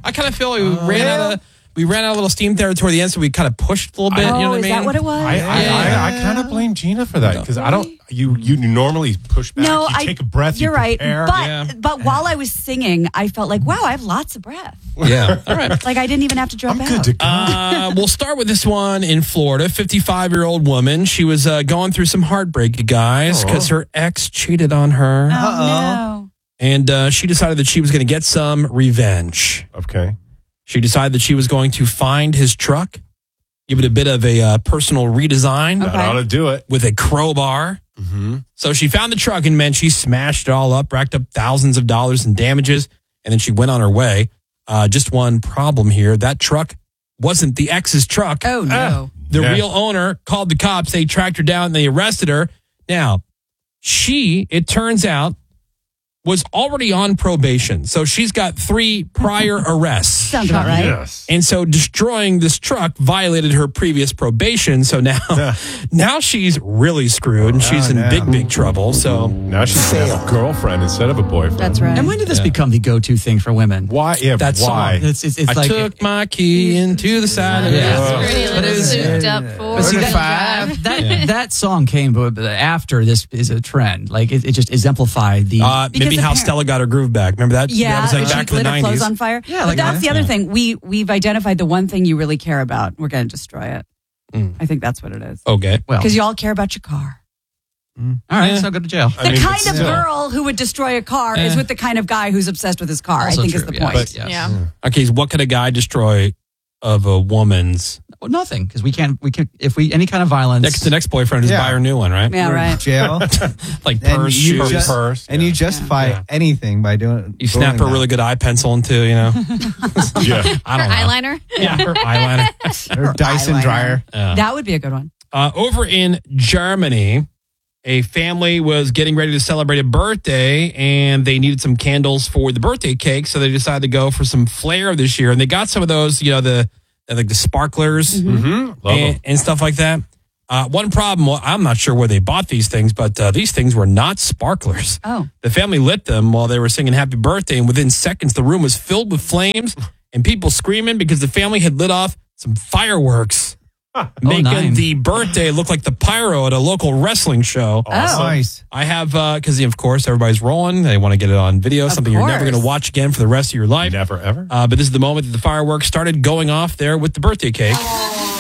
I kind of feel we ran out of little steam there toward the end, so we kind of pushed a little bit. You know what I mean? Is that what it was? I kind of blame Gina for that because I don't. You normally push back. No, you take a breath. You're right. Prepare. But while I was singing, I felt like, wow, I have lots of breath. Yeah. All right. Like I didn't even have to drop I'm out. good to go. We'll start with this one in Florida. 55-year-old woman. She was going through some heartbreak, you guys, because her ex cheated on her. Oh, no. And she decided that she was going to get some revenge. Okay. She decided that she was going to find his truck, give it a bit of a personal redesign That ought to do it. with a crowbar. Mm-hmm. So she found the truck and, man, she smashed it all up, racked up thousands of dollars in damages, and then she went on her way. Just one problem here. That truck wasn't the ex's truck. Oh, no. The real owner called the cops. They tracked her down and they arrested her. Now, it turns out, was already on probation. So she's got 3 prior arrests. Sounds about right. Yes. And so destroying this truck violated her previous probation. So now she's really screwed and she's in big trouble. So Now she's going to have a girlfriend instead of a boyfriend. That's right. And when did this become the go-to thing for women? Why? Yeah, That why? song. It's I like took my key into the side of But it was- souped up for But see, that song came after this is a trend. Like it just exemplified the. maybe how Stella got her groove back. Remember that? Yeah, that was like she back in lit the her clothes 90s. on fire. Yeah, but like that's that. the other thing. We've identified the one thing you really care about. We're going to destroy it. I think that's what it is. Okay. well, Because you all care about your car. all right, so go to jail. The kind of girl who would destroy a car is with the kind of guy who's obsessed with his car. Also I think true, is the yeah, point. but yes. Yeah. Okay, so what could a guy destroy of a woman's? Well, nothing because we can if we any kind of violence. The next boyfriend is buy her new one, right? Yeah, right. Jail. Like And purse, you shoes. just- And you justify anything by doing. You snap her a really good eye pencil into, you know. Yeah. I don't know. Eyeliner? Yeah, her eyeliner. Or Dyson eyeliner. dryer. That would be a good one. Over in Germany, a family was getting ready to celebrate a birthday, and they needed some candles for the birthday cake, so they decided to go for some flair this year. And they got some of those, you know, the sparklers Love them. and stuff like that. One problem, well, I'm not sure where they bought these things, but these things were not sparklers. Oh. The family lit them while they were singing Happy Birthday, and within seconds, the room was filled with flames and people screaming because the family had lit off some fireworks, making nice. the birthday look like the pyro at a local wrestling show. Oh. Nice. I have, because of course, everybody's rolling. They want to get it on video, something you're never course. going to watch again for the rest of your life. Never, ever. But this is the moment that the fireworks started going off there with the birthday cake.